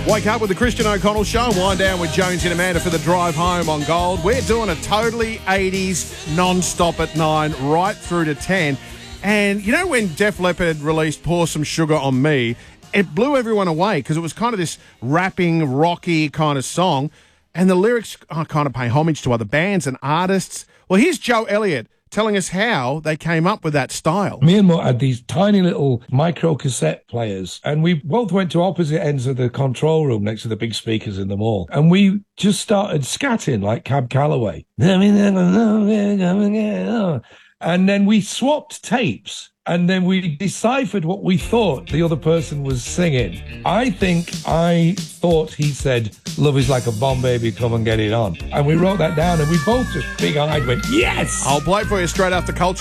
Wake up with the Christian O'Connell Show. Wind down with Jones and Amanda for the drive home on Gold. We're doing a totally 80s non-stop at 9 right through to 10. And you know when Def Leppard released Pour Some Sugar on Me, it blew everyone away because it was kind of this rapping, rocky kind of song. And the lyrics kind of pay homage to other bands and artists. Well, here's Joe Elliott telling us how they came up with that style. Me and Mutt had these tiny little micro cassette players, and we both went to opposite ends of the control room next to the big speakers in the mall, and we just started scatting like Cab Calloway. And then we swapped tapes, and then we deciphered what we thought the other person was singing. I think I thought he said, "Love is like a bomb, baby, come and get it on." And we wrote that down, and we both just big-eyed went, yes! I'll play for you straight after Culture.